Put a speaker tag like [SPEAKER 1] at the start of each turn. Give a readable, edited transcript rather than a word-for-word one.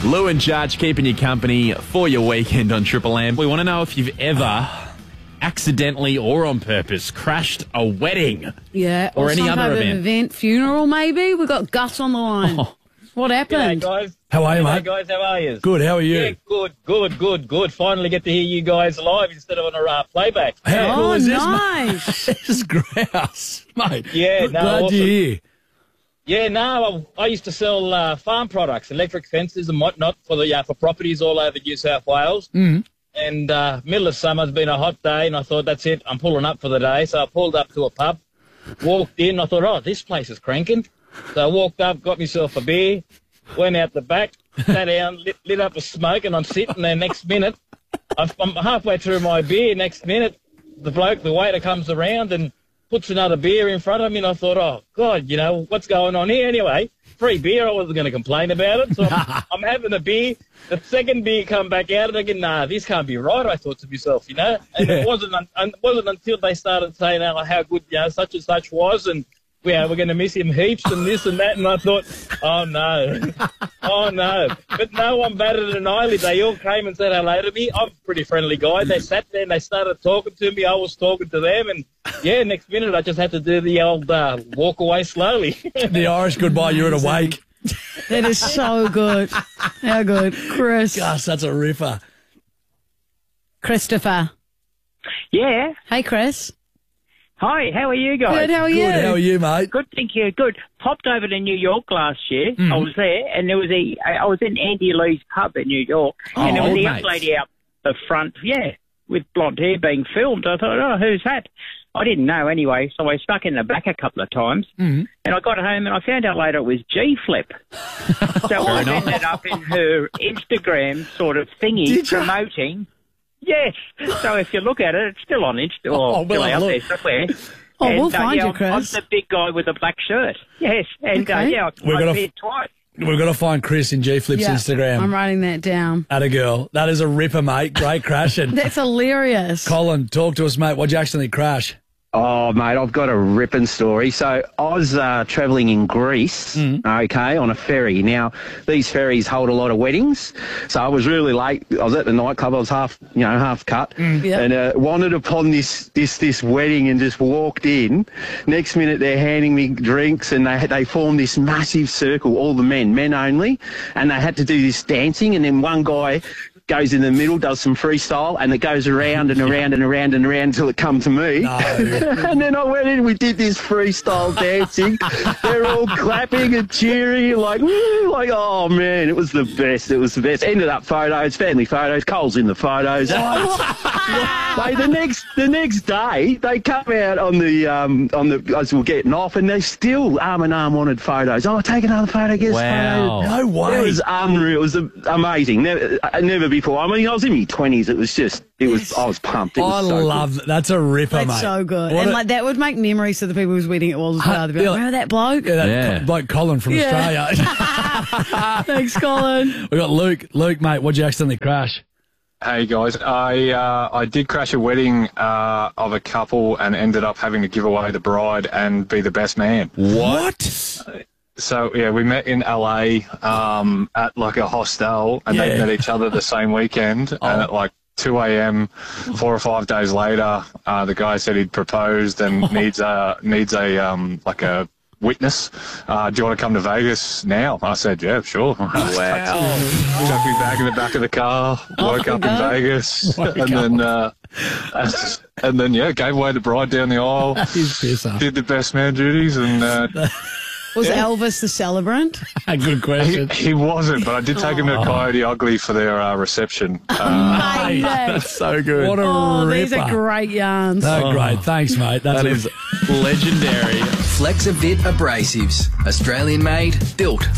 [SPEAKER 1] Lou and Judge keeping you company for your weekend on Triple M. We want to know if you've ever accidentally or on purpose crashed a wedding.
[SPEAKER 2] Yeah,
[SPEAKER 1] or any
[SPEAKER 2] some
[SPEAKER 1] other
[SPEAKER 2] type of event, funeral maybe. We've got Gus on the line.
[SPEAKER 1] Oh.
[SPEAKER 2] What happened?
[SPEAKER 3] G'day, guys.
[SPEAKER 4] How are you,
[SPEAKER 3] G'day,
[SPEAKER 4] mate?
[SPEAKER 3] guys. How are you?
[SPEAKER 4] Good, how are you?
[SPEAKER 3] Yeah, good. Finally get to hear you guys live instead of on a playback.
[SPEAKER 4] How cool is this,
[SPEAKER 2] nice.
[SPEAKER 4] mate? This is grouse, mate.
[SPEAKER 3] Yeah, no,
[SPEAKER 4] glad
[SPEAKER 3] awesome.
[SPEAKER 4] you're here.
[SPEAKER 3] Yeah, no, I used to sell farm products, electric fences and whatnot for properties all over New South Wales.
[SPEAKER 4] Mm.
[SPEAKER 3] And middle of summer's been a hot day, and I thought, that's it, I'm pulling up for the day. So I pulled up to a pub, walked in, I thought, oh, this place is cranking. So I walked up, got myself a beer, went out the back, sat down, lit up a smoke, and I'm sitting there. Next minute, I'm halfway through my beer. Next minute, the waiter comes around and puts another beer in front of me, and I thought, oh, God, what's going on here? Anyway, free beer, I wasn't going to complain about it. So I'm having a beer. The second beer come back out, and I go, nah, this can't be right, I thought to myself, And it wasn't until they started saying how good, such and such was, and we're going to miss him heaps and this and that, and I thought, oh, no. But no one batted an eyelid. They all came and said hello to me. I'm a pretty friendly guy. They sat there and they started talking to me. I was talking to them, and, next minute I just had to do the old walk away slowly.
[SPEAKER 4] The Irish goodbye, you're at a wake.
[SPEAKER 2] That is so good. How good. Chris.
[SPEAKER 4] Gosh, that's a ripper.
[SPEAKER 2] Christopher.
[SPEAKER 5] Yeah.
[SPEAKER 2] Hey, Chris.
[SPEAKER 5] Hi, how are you guys?
[SPEAKER 2] Good, how are you?
[SPEAKER 4] Good, how are you, mate?
[SPEAKER 5] Good, thank you. Good. Popped over to New York last year. I was there, and I was in Andy Lee's pub in New York, and there was a young lady out the front, with blonde hair being filmed. I thought, oh, who's that? I didn't know anyway, so I stuck in the back a couple of times, and I got home and I found out later it was G-Flip. So I ended up in her Instagram sort of thingy promoting. Yes. So if you look at it, it's still on Insta, or still out there somewhere.
[SPEAKER 2] Oh,
[SPEAKER 5] and,
[SPEAKER 2] we'll find you, Chris.
[SPEAKER 5] I'm the big guy with the black shirt. Yes. And,
[SPEAKER 2] Okay.
[SPEAKER 5] I appeared twice.
[SPEAKER 4] We've got to find Chris in G-Flip's Instagram.
[SPEAKER 2] I'm writing that down.
[SPEAKER 4] Atta girl. That is a ripper, mate. Great crashing.
[SPEAKER 2] That's hilarious.
[SPEAKER 4] Colin, talk to us, mate. What'd you accidentally crash?
[SPEAKER 6] Oh, mate, I've got a ripping story. So I was travelling in Greece, on a ferry. Now, these ferries hold a lot of weddings, so I was really late. I was at the nightclub. I was half cut, and wandered upon this wedding and just walked in. Next minute, they're handing me drinks, and they formed this massive circle, all the men only, and they had to do this dancing, and then one guy goes in the middle, does some freestyle, and it goes around and around and around and around until it come to me. No. And then I went in, we did this freestyle dancing. They're all clapping and cheering, like, woo, like, oh, man, it was the best. It was the best. Ended up photos, family photos, Cole's in the photos. Mate, the next day, they come out on the as we're getting off, and they still arm in arm wanted photos. Oh, take another photo, get us
[SPEAKER 1] Wow.
[SPEAKER 6] photo.
[SPEAKER 4] No way.
[SPEAKER 6] It was unreal. It was amazing. Never before. I mean, I was in my 20s. It was just, I was pumped. It was so
[SPEAKER 4] love that. That's a ripper, mate.
[SPEAKER 2] That's so good.
[SPEAKER 4] What
[SPEAKER 2] And that would make memories to the people whose wedding it was as well. They'd be like, remember that bloke?
[SPEAKER 4] Like Colin from Australia.
[SPEAKER 2] Thanks, Colin.
[SPEAKER 4] We got Luke. Luke, mate, what'd you accidentally crash?
[SPEAKER 7] Hey guys, I did crash a wedding of a couple and ended up having to give away the bride and be the best man.
[SPEAKER 4] What?
[SPEAKER 7] So yeah, we met in LA at like a hostel, and they met each other the same weekend. And at like 2 a.m., 4 or 5 days later, the guy said he'd proposed and needs a like a witness. Do you want to come to Vegas now? I said, yeah, sure.
[SPEAKER 1] Wow.
[SPEAKER 7] Chucked me back in the back of the car, woke up in Vegas, and then gave away the bride down the aisle. Did the best man duties, and
[SPEAKER 2] Was Elvis the celebrant?
[SPEAKER 4] Good question.
[SPEAKER 7] he wasn't, but I did take him to Coyote Ugly for their reception.
[SPEAKER 2] Mate,
[SPEAKER 1] That's so good.
[SPEAKER 4] What a ripper.
[SPEAKER 2] these are great yarns.
[SPEAKER 4] No, great. Thanks, mate.
[SPEAKER 1] That is legendary.
[SPEAKER 8] Flexavit Abrasives. Australian made, built